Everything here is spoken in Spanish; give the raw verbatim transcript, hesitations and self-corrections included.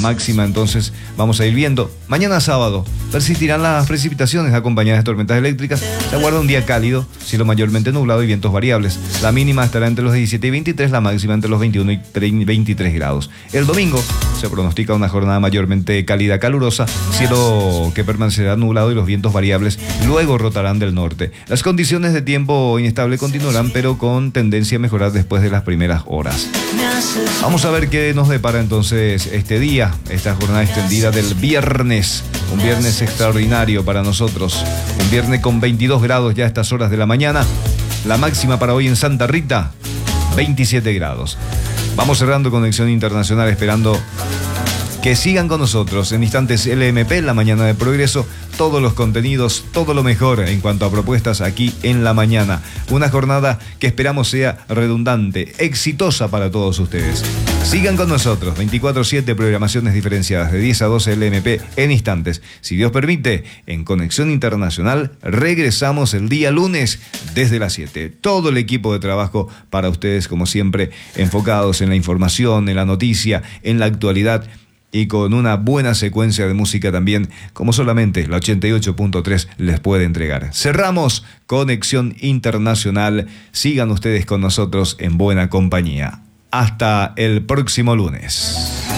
máxima entonces vamos a ir viendo. Mañana sábado persistirán las precipitaciones acompañadas de tormentas eléctricas. Se aguarda un día cálido, cielo mayormente nublado y vientos variables. La mínima estará entre los diecisiete y veintitrés, la máxima entre los veintiuno y veintitrés grados. El domingo se pronostica una jornada mayormente cálida, calurosa, cielo que permanecerá nublado y los vientos variables luego rotarán del norte. Las condiciones de tiempo inestable continuarán, pero con tendencia a mejorar después de las primeras horas. Vamos a ver qué nos depara entonces este día, esta jornada extendida del viernes. Un viernes extraordinario para nosotros. Un viernes con veintidós grados ya a estas horas de la mañana. La máxima para hoy en Santa Rita, veintisiete grados. Vamos cerrando Conexión Internacional esperando que sigan con nosotros. En instantes L M P, la mañana de Progreso, todos los contenidos, todo lo mejor en cuanto a propuestas aquí en la mañana. Una jornada que esperamos sea redundante, exitosa para todos ustedes. Sigan con nosotros, veinticuatro siete, programaciones diferenciadas de diez a doce L M P en instantes. Si Dios permite, en Conexión Internacional regresamos el día lunes desde las siete. Todo el equipo de trabajo para ustedes, como siempre, enfocados en la información, en la noticia, en la actualidad, y con una buena secuencia de música también, como solamente la ochenta y ocho punto tres les puede entregar. Cerramos Conexión Internacional. Sigan ustedes con nosotros en buena compañía. Hasta el próximo lunes.